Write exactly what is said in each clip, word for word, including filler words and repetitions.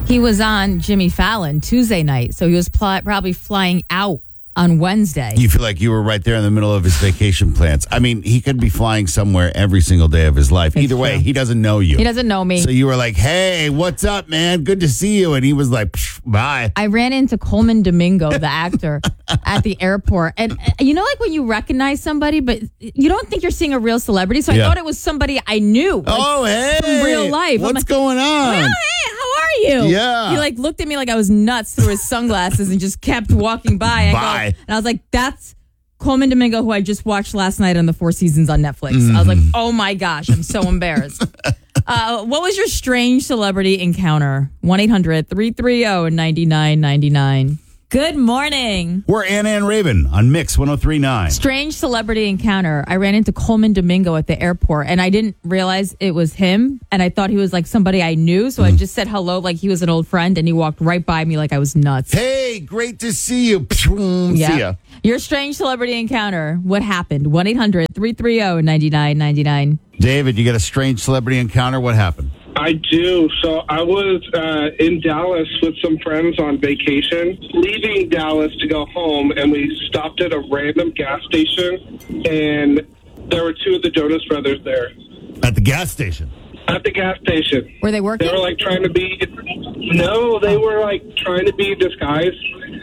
He was on Jimmy Fallon Tuesday night, so he was pl- probably flying out on Wednesday. You feel like you were right there in the middle of his vacation plans. I mean, he could be flying somewhere every single day of his life. It's Either way, true. he doesn't know you. He doesn't know me. So you were like, hey, what's up, man? Good to see you. And he was like, psh, bye. I ran into Coleman Domingo, the actor, at the airport. And uh, you know, like when you recognize somebody, but you don't think you're seeing a real celebrity. So I Yeah. thought it was somebody I knew. Like, Oh, hey. from real life. I'm What's like, going on? Well, hey, how are you? Yeah. He like looked at me like I was nuts through his sunglasses and just kept walking by. I Bye. Go, and I was like, that's Coleman Domingo, who I just watched last night on the Four Seasons on Netflix. Mm-hmm. I was like, oh my gosh, I'm so embarrassed. uh, what was your strange celebrity encounter? one eight hundred three three zero nine nine nine nine. Good morning. We're Anna and Raven on Mix one oh three point nine. Strange celebrity encounter. I ran into Coleman Domingo at the airport, and I didn't realize it was him, and I thought he was like somebody I knew, so I just said hello like he was an old friend, and he walked right by me like I was nuts. Hey, great to see you. See ya. Your strange celebrity encounter. What happened? one eight hundred three three zero nine nine nine nine. David, you got a strange celebrity encounter? What happened? I do. So I was uh, in Dallas with some friends on vacation, leaving Dallas to go home, and we stopped at a random gas station, and there were two of the Jonas Brothers there. At the gas station. At the gas station. Were they working? They were like trying to be, no, they were like trying to be disguised.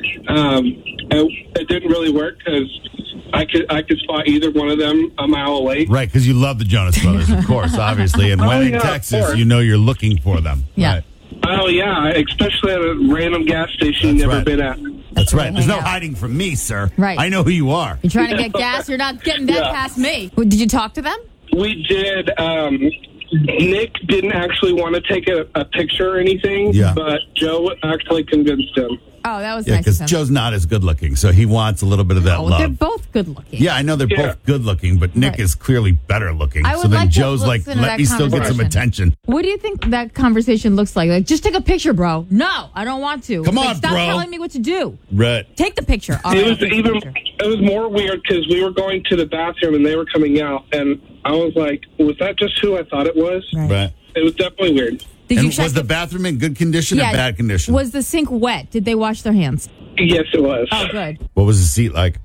Um, and it didn't really work because I could I could spot either one of them a mile away. Right, because you love the Jonas Brothers, of course, obviously. And Oh, when in yeah, of Texas, course. you know you're looking for them. Yeah. Right. Oh, yeah, especially at a random gas station That's you've never right. been at. That's right. There's no Hang out. hiding from me, sir. Right. I know who you are. You're trying to get gas. You're not getting that Yeah. past me. Did you talk to them? We did. Um, Nick didn't actually want to take a, a picture or anything, Yeah. but Joe actually convinced him. Oh, that was Yeah, nice because of him. Joe's not as good looking, so he wants a little bit of that Oh, they're love. both good looking. Yeah, I know they're Yeah. both good looking, but Nick Right. is clearly better looking. I So would then like to Joe's like, listen to let that me still get some conversation. attention. What do you think that conversation looks like? Like, just take a picture, bro. No, I don't want to. Come Like, on, stop bro. telling me what to do. Right. Take the picture. All It right, was I'll take the even. picture. It was more weird because we were going to the bathroom and they were coming out, and I was like, "Was that just who I thought it was?" Right. Right. It was definitely weird. Did And you check was the bathroom in good condition or bad condition? Was the sink wet? Did they wash their hands? Yes, it was. Oh, good. What was the seat like?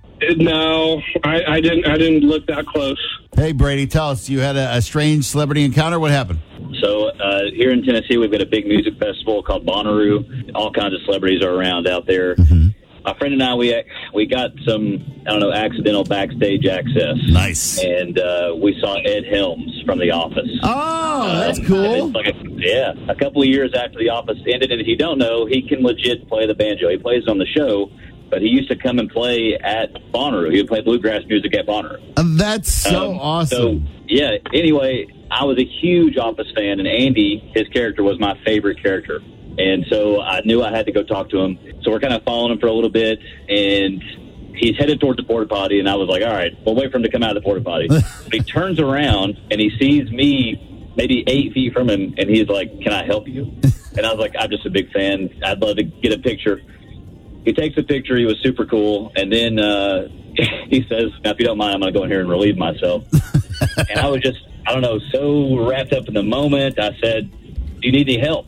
No, I, I didn't. I didn't look that close. Hey, Brady, tell us. You had a, a strange celebrity encounter. What happened? So uh, here in Tennessee, we've got a big music festival called Bonnaroo. All kinds of celebrities are around out there. Mm-hmm. My friend and I, we we got some, I don't know, accidental backstage access. Nice. And uh, we saw Ed Helms from The Office. Oh, that's Um, cool. it's like a, yeah, a couple of years after The Office ended, and if you don't know, he can legit play the banjo. He plays on the show, but he used to come and play at Bonnaroo. He would play bluegrass music at Bonnaroo. Uh, That's so Um, awesome. So, yeah, anyway, I was a huge Office fan, and Andy, his character, was my favorite character. And so I knew I had to go talk to him. So we're kind of following him for a little bit, and he's headed towards the porta potty, and I was like, all right, we'll wait for him to come out of the porta potty. But he turns around, and he sees me maybe eight feet from him, and he's like, can I help you? And I was like, I'm just a big fan. I'd love to get a picture. He takes a picture. He was super cool. And then uh, he says, now, if you don't mind, I'm going to go in here and relieve myself. And I was just, I don't know, so wrapped up in the moment. I said, do you need any help?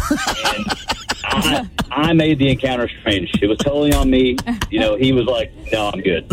And I, I made the encounter strange. It was totally on me. You know, he was like, no, I'm good.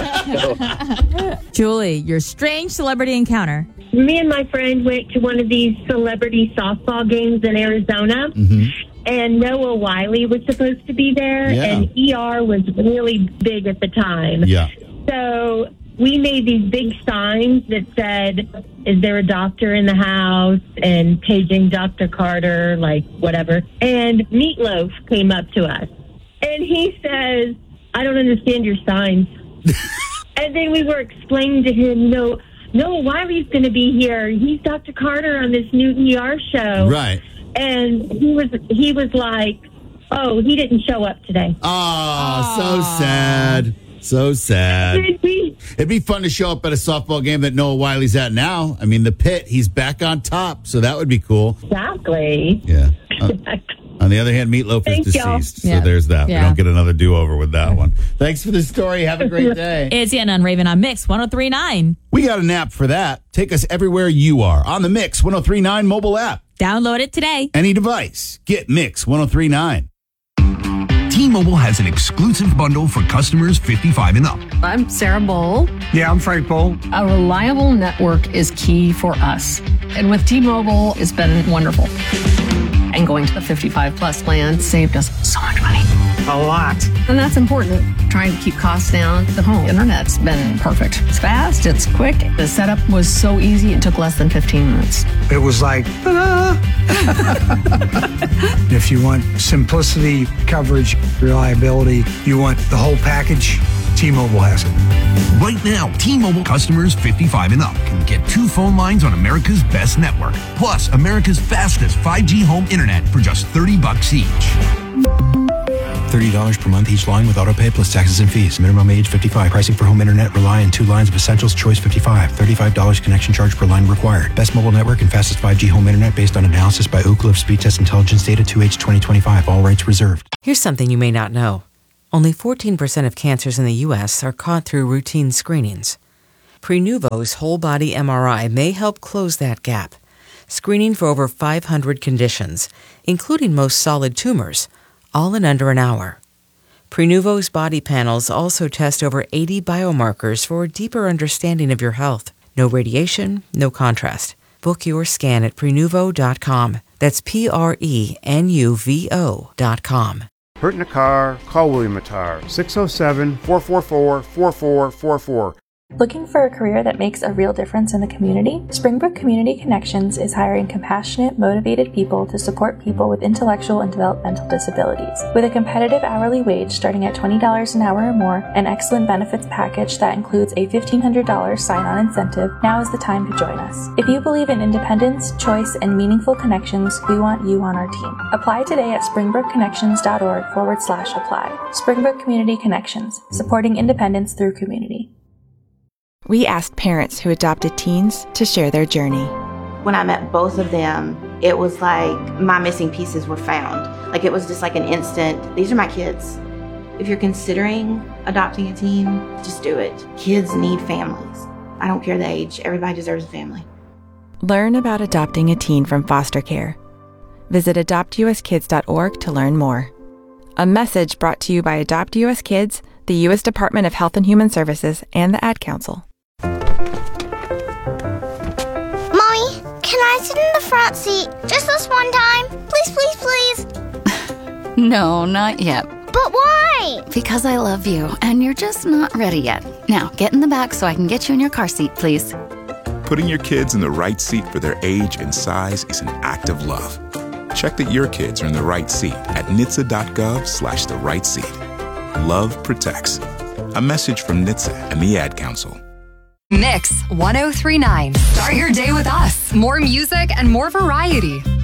So, Julie, your strange celebrity encounter. Me and my friend went to one of these celebrity softball games in Arizona, Mm-hmm. and Noah Wiley was supposed to be there, Yeah. and E R was really big at the time. Yeah. So we made these big signs that said, is there a doctor in the house? And paging Doctor Carter, like whatever. And Meatloaf came up to us, and he says, I don't understand your signs. And then we were explaining to him, no, Noah Wiley's going to be here. He's Doctor Carter on this new E R show. Right. And he was he was like, oh, he didn't show up today. Oh, so sad. So sad. Did we? It'd be fun to show up at a softball game that Noah Wiley's at now. I mean, the pit, he's back on top, so that would be cool. Exactly. Yeah. On, on the other hand, Meatloaf is Thank y'all. deceased, so Yeah. there's that. Yeah. We don't get another do-over with that one. Thanks for the story. Have a great day. It's Anna and Raven on Mix one oh three point nine. We got an app for that. Take us everywhere you are on the Mix one oh three point nine mobile app. Download it today. Any device. Get Mix ten thirty-nine. T-Mobile has an exclusive bundle for customers fifty-five and up. I'm Sarah Bowl. Yeah, I'm Frank Bowl. A reliable network is key for us. And with T-Mobile, it's been wonderful. And going to the fifty-five plus plan saved us so much money. A lot. And that's important. Trying to keep costs down. The home internet's been perfect. It's fast, it's quick. The setup was so easy, it took less than fifteen minutes. It was like, ta-da! If you want simplicity, coverage, reliability, you want the whole package, T-Mobile has it. Right now, T-Mobile customers fifty-five and up can get two phone lines on America's best network, plus America's fastest five G home internet for just thirty bucks each. thirty dollars per month each line with autopay plus taxes and fees. Minimum age fifty-five. Pricing for home internet rely on two lines of Essentials Choice fifty-five. thirty-five dollars connection charge per line required. Best mobile network and fastest five G home internet based on analysis by Ookla of Speed Test Intelligence Data two H twenty twenty-five. All rights reserved. Here's something you may not know. Only fourteen percent of cancers in the U S are caught through routine screenings. Prenuvo's whole body M R I may help close that gap. Screening for over five hundred conditions, including most solid tumors, all in under an hour. Prenuvo's body panels also test over eighty biomarkers for a deeper understanding of your health. No radiation, no contrast. Book your scan at prenuvo dot com. That's P R E N U V O dot com. Hurt in a car? Call William Attar. six oh seven, four four four, four four four four. Looking for a career that makes a real difference in the community? Springbrook Community Connections is hiring compassionate, motivated people to support people with intellectual and developmental disabilities. With a competitive hourly wage starting at twenty dollars an hour or more, an excellent benefits package that includes a fifteen hundred dollars sign-on incentive, now is the time to join us. If you believe in independence, choice, and meaningful connections, we want you on our team. Apply today at springbrookconnections.org forward slash apply. Springbrook Community Connections, supporting independence through community. We asked parents who adopted teens to share their journey. When I met both of them, it was like my missing pieces were found. Like it was just like an instant, these are my kids. If you're considering adopting a teen, just do it. Kids need families. I don't care the age, everybody deserves a family. Learn about adopting a teen from foster care. Visit adopt u s kids dot org to learn more. A message brought to you by Adopt U S Kids, the U S Department of Health and Human Services, and the Ad Council. Can I sit in the front seat just this one time? Please, please, please. No, not yet. But why? Because I love you, and you're just not ready yet. Now, get in the back so I can get you in your car seat, please. Putting your kids in the right seat for their age and size is an act of love. Check that your kids are in the right seat at N H T S A dot gov slash the right seat. Love protects. A message from N H T S A and the Ad Council. Mix ten thirty-nine. Start your day with us. More music and more variety.